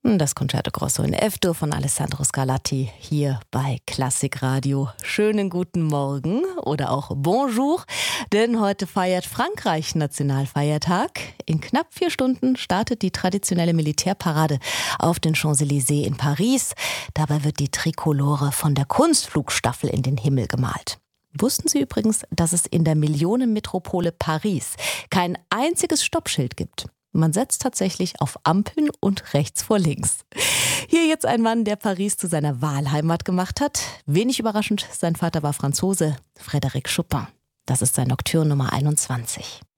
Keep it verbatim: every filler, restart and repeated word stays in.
Das Concerto Grosso in F-Dur von Alessandro Scarlatti hier bei Klassikradio. Schönen guten Morgen oder auch Bonjour, denn heute feiert Frankreich Nationalfeiertag. In knapp vier Stunden startet die traditionelle Militärparade auf den Champs-Élysées in Paris. Dabei wird die Trikolore von der Kunstflugstaffel in den Himmel gemalt. Wussten Sie übrigens, dass es in der Millionenmetropole Paris kein einziges Stoppschild gibt? Man setzt tatsächlich auf Ampeln und rechts vor links. Hier jetzt ein Mann, der Paris zu seiner Wahlheimat gemacht hat. Wenig überraschend, sein Vater war Franzose, Frédéric Chopin. Das ist sein Nocturne Nummer einundzwanzig.